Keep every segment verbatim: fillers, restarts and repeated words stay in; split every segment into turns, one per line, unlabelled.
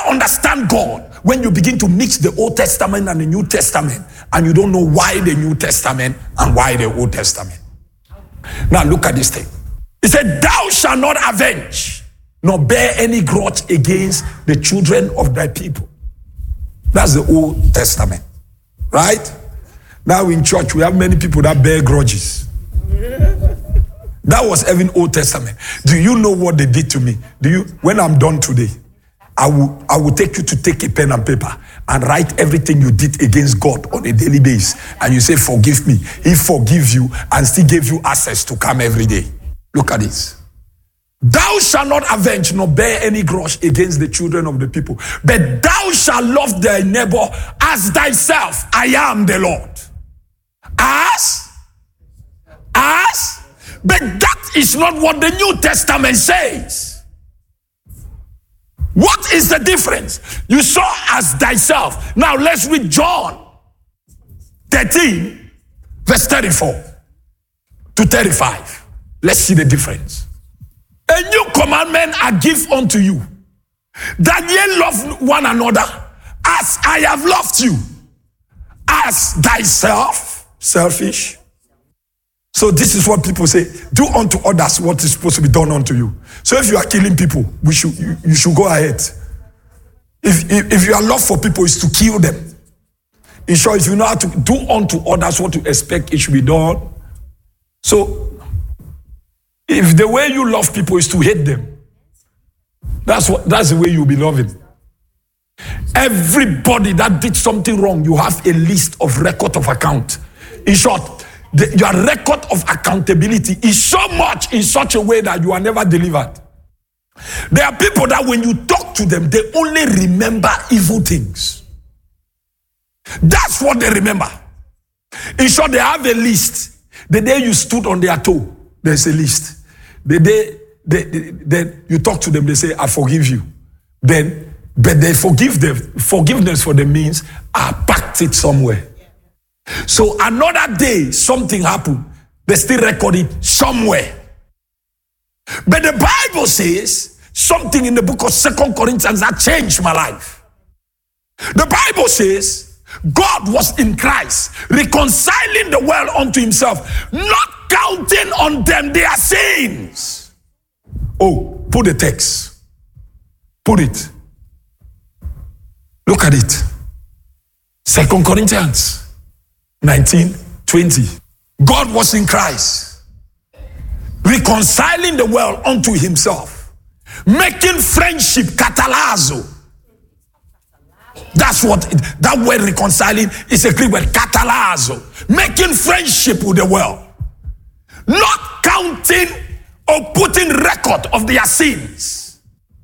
understand God when you begin to mix the Old Testament and the New Testament, and you don't know why the New Testament and why the Old Testament. Now look at this thing. He said, thou shalt not avenge, nor bear any grudge against the children of thy people. That's the Old Testament, right? Now in church, we have many people that bear grudges. That was even Old Testament. Do you know what they did to me? Do you? When I'm done today, I will, I will take you to take a pen and paper and write everything you did against God on a daily basis. And you say, forgive me. He forgives you and still gave you access to come every day. Look at this. Thou shalt not avenge nor bear any grudge against the children of the people, but thou shalt love thy neighbor as thyself. I am the Lord. As? As? But that is not what the New Testament says. What is the difference? You saw as thyself. Now let's read John thirteen, verse thirty-four to thirty-five. Let's see the difference. A new commandment I give unto you, that ye love one another as I have loved you, as thyself. Selfish. So this is what people say, do unto others what is supposed to be done unto you. So if you are killing people, we should you, you should go ahead. If, if if your love for people is to kill them, in short, if you know how to do unto others what you expect it should be done. So if the way you love people is to hate them, that's what that's the way you'll be loving. Everybody that did something wrong, you have a list of record of account. In short, the, your record of accountability is so much in such a way that you are never delivered. There are people that when you talk to them, they only remember evil things. That's what they remember. In short, they have a list. The day you stood on their toe, there's a list. The day they, they, then you talk to them, they say, I forgive you. Then, but they forgive them. Forgiveness for them means I packed it somewhere. So another day, something happened. They still record it somewhere. But the Bible says something in the book of Second Corinthians that changed my life. The Bible says God was in Christ, reconciling the world unto himself, not counting on them their sins. Oh, put the text. Put it. Look at it. Second Corinthians nineteen twenty. God was in Christ, reconciling the world unto himself, making friendship katalazo. That's what it, that word reconciling is a Greek word, katalazo. Making friendship with the world, not counting or putting record of their sins.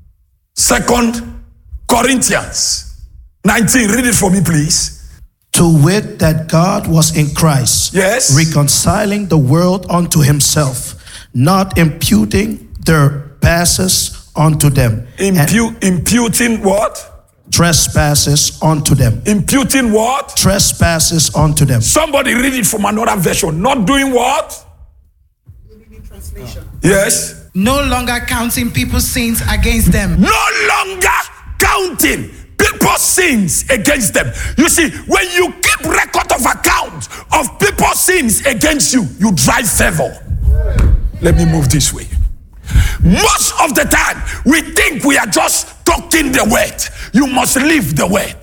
Second Corinthians nineteen. Read it for me, please.
To wit, that God was in Christ,
yes,
reconciling the world unto himself, not imputing their passes unto them.
Impu- imputing what?
Trespasses unto them.
Imputing what?
Trespasses unto them.
Somebody read it from another version. Not doing what?
Translation.
Yes.
No longer counting people's sins against them.
No longer counting people's sins against them. You see, when you keep record of account of people's sins against you, you drive favor. Let me move this way. Most of the time, we think we are just talking the word. You must live the word.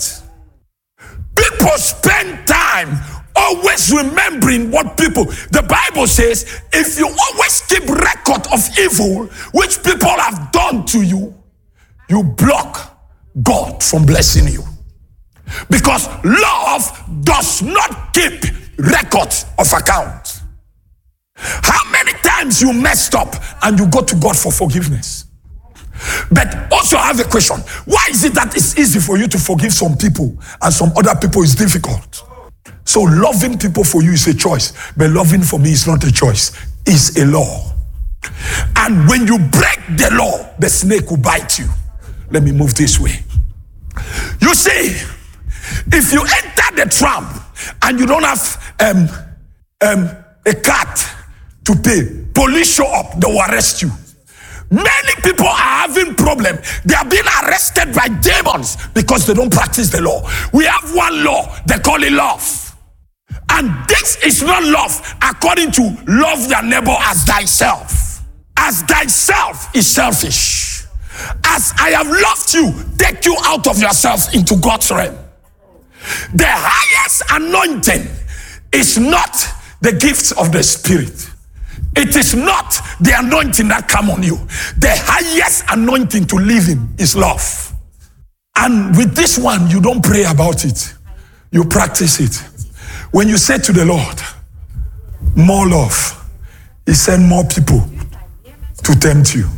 People spend time always remembering what people, the Bible says, if you always keep record of evil which people have done to you, you block God from blessing you. Because love does not keep records of account. How many times you messed up and you go to God for forgiveness? But also I have a question. Why is it that it's easy for you to forgive some people and some other people is difficult? So loving people for you is a choice, but loving for me is not a choice. It's a law. And when you break the law, the snake will bite you. Let me move this way. You see, if you enter the tram and you don't have um, um, a card to pay, police show up, they will arrest you. Many people are having problem. They are being arrested by demons because they don't practice the law. We have one law, they call it love. And this is not love according to love your neighbor as thyself. As thyself is selfish. As I have loved you, take you out of yourself into God's realm. The highest anointing is not the gifts of the Spirit. It is not the anointing that come on you. The highest anointing to live in is love. And with this one, you don't pray about it. You practice it. When you say to the Lord, more love, He send more people to tempt you.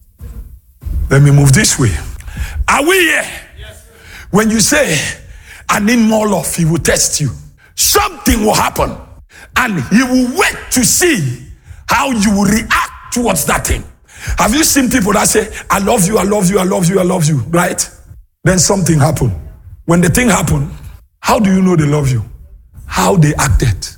Let me move this way. Are we here? When you say, I need more love, He will test you. Something will happen. And He will wait to see how you will react towards that thing. Have you seen people that say, I love you, I love you, I love you, I love you, right? Then something happened. When the thing happened, how do you know they love you? How they acted.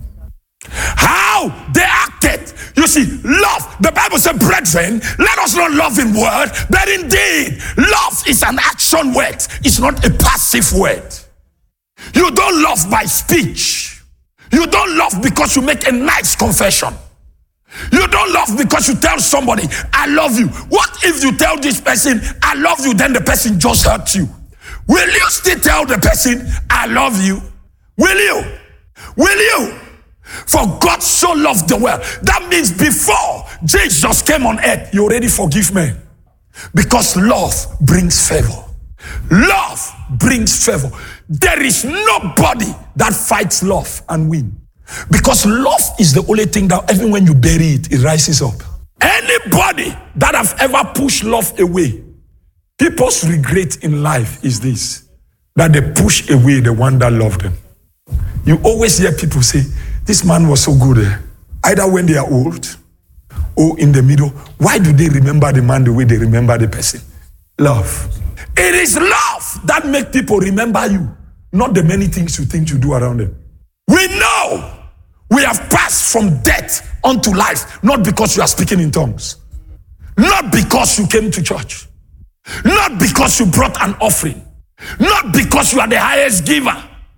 How they acted. You see, love, the Bible says, brethren, let us not love in word, but in deed. Love is an action word. It's not a passive word. You don't love by speech. You don't love because you make a nice confession. You don't love because you tell somebody, I love you. What if you tell this person, I love you, then the person just hurt you? Will you still tell the person, I love you? Will you? Will you? For God so loved the world. That means before Jesus came on earth, you already forgive men. Because love brings favor. Love brings favor. There is nobody that fights love and win. Because love is the only thing that even when you bury it, it rises up. Anybody that have ever pushed love away, people's regret in life is this, that they push away the one that loved them. You always hear people say, this man was so good. Eh? Either when they are old or in the middle. Why do they remember the man the way they remember the person? Love. It is love that makes people remember you, not the many things you think you do around them. We know we have passed from death unto life, not because you are speaking in tongues, not because you came to church, not because you brought an offering, not because you are the highest giver.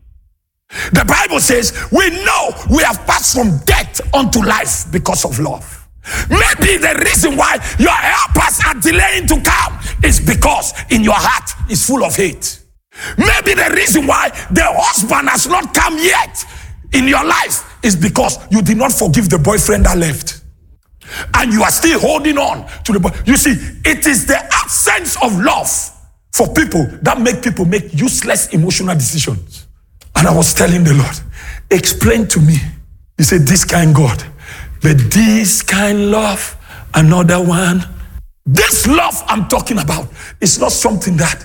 The Bible says we know we have passed from death unto life because of love. Maybe the reason why your helpers are delaying to come is because in your heart is full of hate. Maybe the reason why the husband has not come yet in your life is because you did not forgive the boyfriend that left. And you are still holding on to the boy. You see, it is the absence of love for people that make people make useless emotional decisions. And I was telling the Lord, explain to me. He said, this kind God, but this kind love, another one. This love I'm talking about is not something that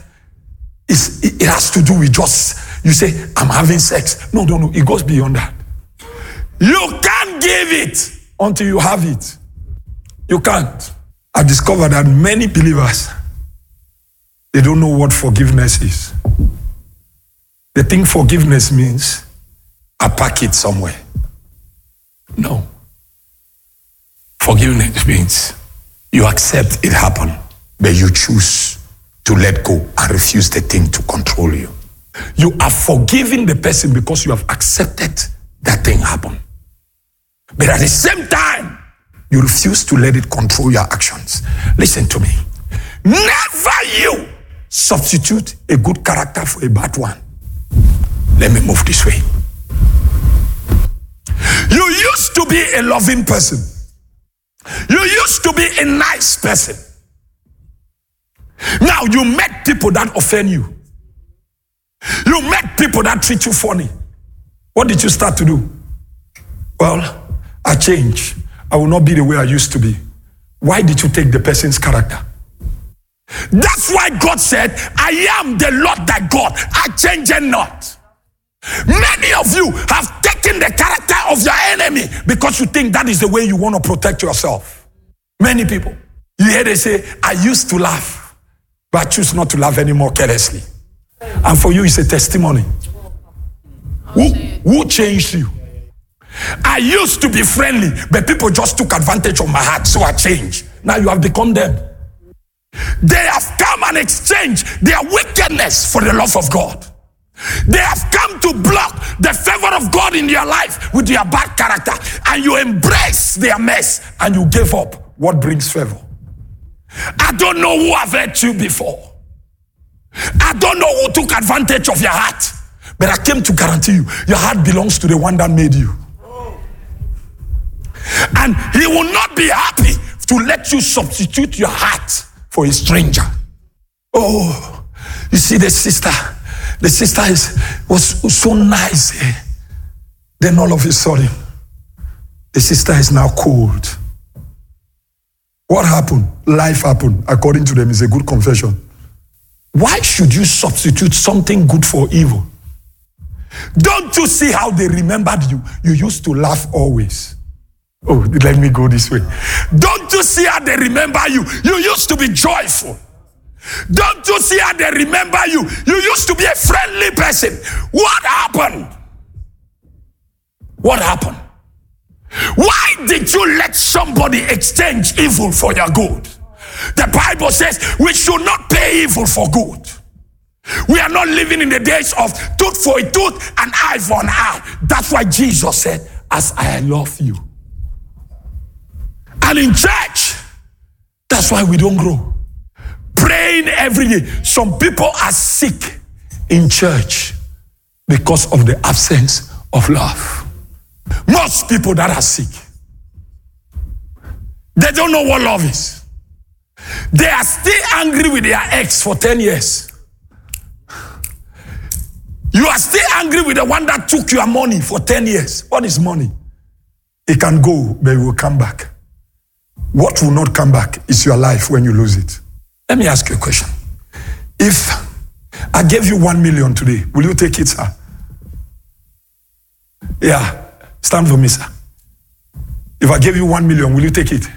is, it has to do with just, you say, I'm having sex. No, no, no, it goes beyond that. You can't give it until you have it. You can't. I've discovered that many believers, they don't know what forgiveness is. They think forgiveness means I pack it somewhere. No. Forgiveness means you accept it happened, but you choose to let go and refuse the thing to control you. You are forgiving the person because you have accepted that thing happen. But at the same time, you refuse to let it control your actions. Listen to me. Never you substitute a good character for a bad one. Let me move this way. You used to be a loving person. You used to be a nice person. Now you met people that offend you. You met people that treat you funny. What did you start to do? Well, I changed. I will not be the way I used to be. Why did you take the person's character? That's why God said, I am the Lord thy God. I change it not. Many of you have taken the character of your enemy because you think that is the way you want to protect yourself. Many people. You hear they say, I used to laugh, but I choose not to laugh anymore carelessly. And for you, it's a testimony. Who, who changed you? I used to be friendly, but people just took advantage of my heart, so I changed. Now you have become them. They have come and exchanged their wickedness for the love of God. They have come to block the favor of God in your life with their bad character, and you embrace their mess and you give up what brings favor. I don't know who have hurt you before. I don't know who took advantage of your heart, but I came to guarantee you, your heart belongs to the one that made you. And he will not be happy to let you substitute your heart for a stranger. Oh, you see the sister, the sister is, was, was so nice. Eh? Then all of a sudden, the sister is now cold. What happened? Life happened. According to them, it's a good confession. Why should you substitute something good for evil? Don't you see how they remembered you? You used to laugh always. Oh, let me go this way. Don't you see how they remember you? You used to be joyful. Don't you see how they remember you? You used to be a friendly person. What happened? What happened? Why did you let somebody exchange evil for your good? The Bible says we should not pay evil for good. We are not living in the days of tooth for a tooth and eye for an eye. That's why Jesus said, as I love you. And in church, that's why we don't grow. Praying every day. Some people are sick in church because of the absence of love. Most people that are sick, they don't know what love is. They are still angry with their ex for ten years. You are still angry with the one that took your money for ten years. What is money? It can go, but it will come back. What will not come back is your life when you lose it. Let me ask you a question. If I gave you one million today, will you take it, sir? Yeah, stand for me, sir. If I gave you one million, will you take it?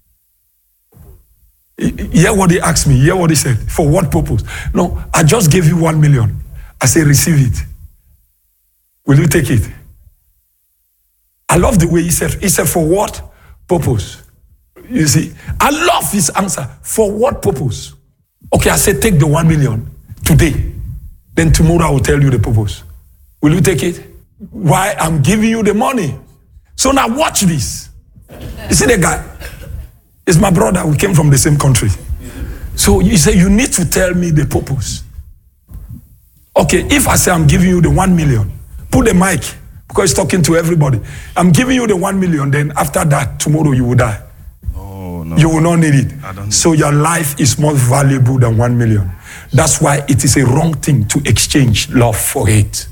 Hear what he asked me. Hear what he said. For what purpose? No, I just gave you one million. I say, receive it. Will you take it? I love the way he said. He said, for what purpose? You see, I love his answer. For what purpose? Okay, I said, take the one million today. Then tomorrow I will tell you the purpose. Will you take it? Why? I'm giving you the money. So now watch this. You see the guy? It's my brother. We came from the same country. So you say, you need to tell me the purpose. Okay, if I say I'm giving you the one million, put the mic, because it's talking to everybody. I'm giving you the one million, then after that, tomorrow you will die.
Oh, no.
You will not need it. I don't so your life is more valuable than one million. That's why it is a wrong thing to exchange love for hate.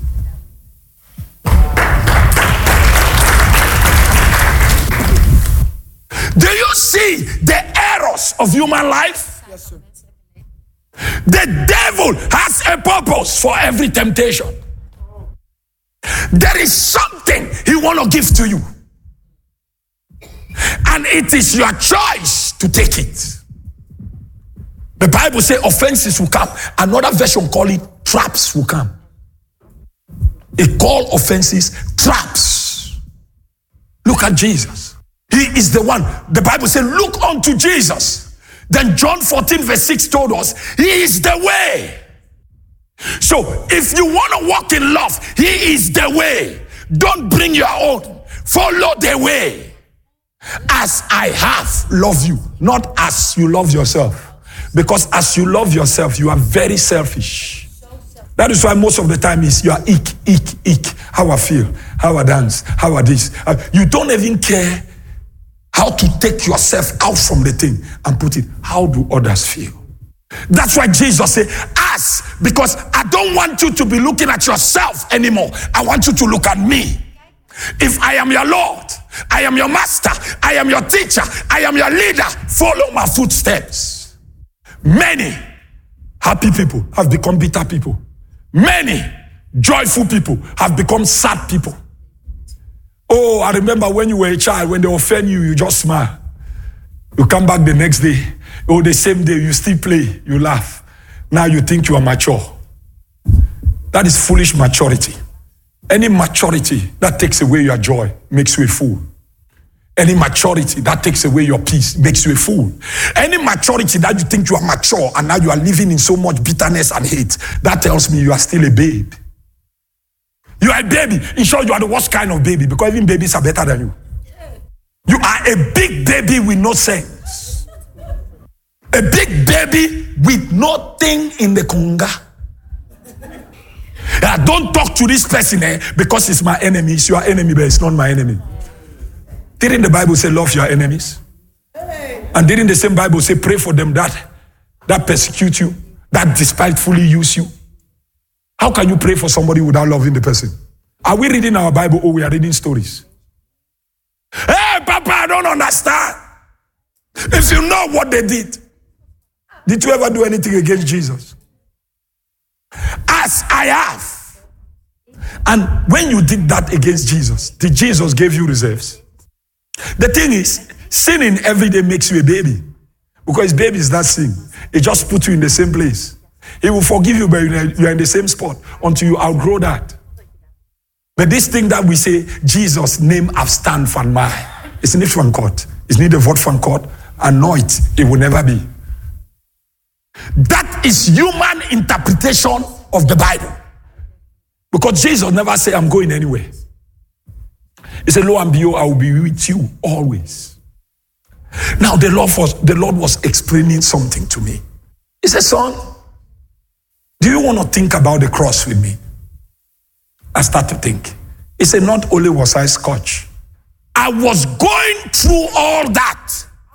Do you see the errors of human life?
Yes, sir.
The devil has a purpose for every temptation. There is something he want to give to you. And it is your choice to take it. The Bible says offenses will come. Another version call it traps will come. It call offenses traps. Look at Jesus. He is the one. The Bible says, look unto Jesus. Then John fourteen verse six told us, he is the way. So if you want to walk in love, he is the way. Don't bring your own. Follow the way. As I have loved you, not as you love yourself. Because as you love yourself, you are very selfish. That is why most of the time is you are ick, ick, ick. How I feel, how I dance, how I this. You don't even care how to take yourself out from the thing and put it. How do others feel? That's why Jesus said, ask, because I don't want you to be looking at yourself anymore. I want you to look at me. If I am your Lord, I am your master, I am your teacher, I am your leader, follow my footsteps. Many happy people have become bitter people. Many joyful people have become sad people. Oh, I remember when you were a child, when they offend you, you just smile. You come back the next day. Oh, the same day, you still play, you laugh. Now you think you are mature. That is foolish maturity. Any maturity that takes away your joy makes you a fool. Any maturity that takes away your peace makes you a fool. Any maturity that you think you are mature and now you are living in so much bitterness and hate, that tells me you are still a babe. You are a baby. In short, you are the worst kind of baby because even babies are better than you. You are a big baby with no sense. A big baby with nothing in the conga. I don't talk to this person eh, because it's my enemy. It's your enemy, but it's not my enemy. Didn't the Bible say love your enemies? And didn't the same Bible say pray for them that, that persecute you, that despitefully use you? How can you pray for somebody without loving the person? Are we reading our Bible or we are reading stories? Hey, Papa, I don't understand. If you know what they did, did you ever do anything against Jesus? As I have. And when you did that against Jesus, did Jesus give you reserves? The thing is, sinning every day makes you a baby. Because baby is not sin. It just puts you in the same place. He will forgive you, but you are in the same spot until you outgrow that. But this thing that we say, Jesus' name abstand van mij, is niet van God. It's not the word van God. And know it, it will never be. That is human interpretation of the Bible. Because Jesus never said, I'm going anywhere. He said, lo and behold, I will be with you always. Now the Lord was, the Lord was explaining something to me. He said, son, do you want to think about the cross with me? I start to think. He said, not only was I scotched, I was going through all that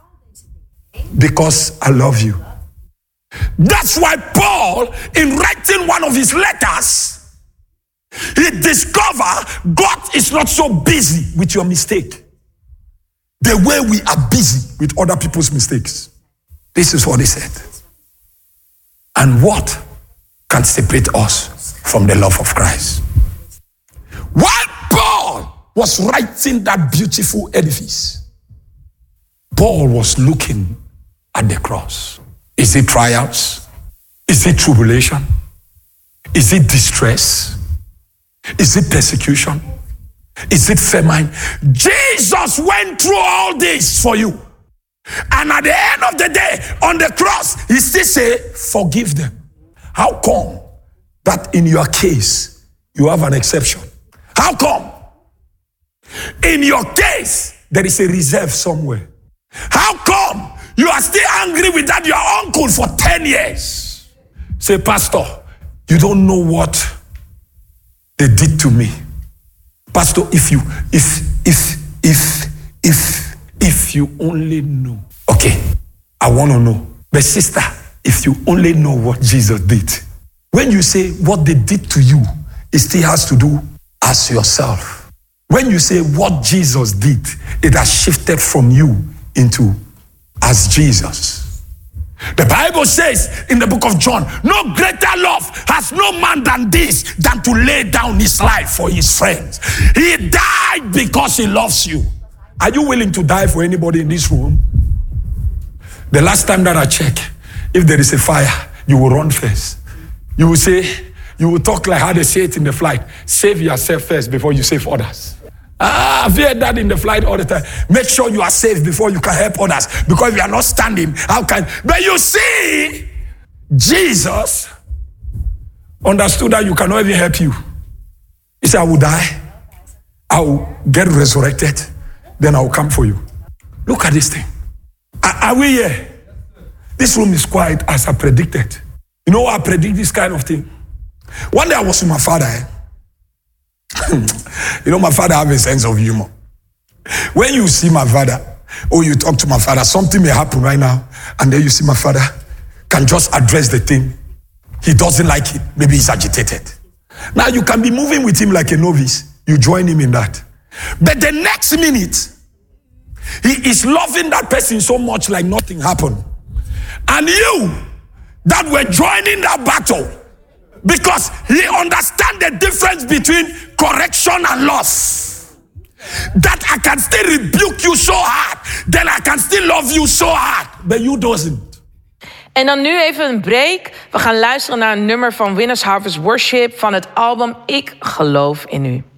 because I love you. That's why Paul, in writing one of his letters, he discovered God is not so busy with your mistake the way we are busy with other people's mistakes. This is what he said. And what can separate us from the love of Christ? While Paul was writing that beautiful edifice, Paul was looking at the cross. Is it trials? Is it tribulation? Is it distress? Is it persecution? Is it famine? Jesus went through all this for you. And at the end of the day, on the cross, he still said, forgive them. How come that in your case, you have an exception? How come? In your case, there is a reserve somewhere. How come you are still angry with that your uncle for ten years? Say, Pastor, you don't know what they did to me. Pastor, if you, if, if, if, if, if you only know. Okay, I want to know. But sister, if you only know what Jesus did. When you say what they did to you, it still has to do as yourself. When you say what Jesus did, it has shifted from you into as Jesus. The Bible says in the book of John, no greater love has no man than this, than to lay down his life for his friends. He died because he loves you. Are you willing to die for anybody in this room? The last time that I checked, if there is a fire, you will run first. You will say, you will talk like how they say it in the flight. Save yourself first before you save others. Ah, I've heard that in the flight all the time. Make sure you are safe before you can help others. Because if you are not standing, how can... But you see, Jesus understood that you cannot even help you. He said, I will die. I will get resurrected. Then I will come for you. Look at this thing. Are, are we here? This room is quiet as I predicted. You know, I predict this kind of thing. One day I was with my father. Eh? You know, my father has a sense of humor. When you see my father, or you talk to my father, something may happen right now, and then you see my father can just address the thing. He doesn't like it. Maybe he's agitated. Now you can be moving with him like a novice. You join him in that. But the next minute, he is loving that person so much like nothing happened. And you that were joining that battle, because he understands the difference between correction and loss. That I can still rebuke you so hard, then I can still love you so hard, but you doesn't.
En dan nu even een break. We gaan luisteren naar een nummer van Winners Harvest Worship van het album Ik Geloof in U.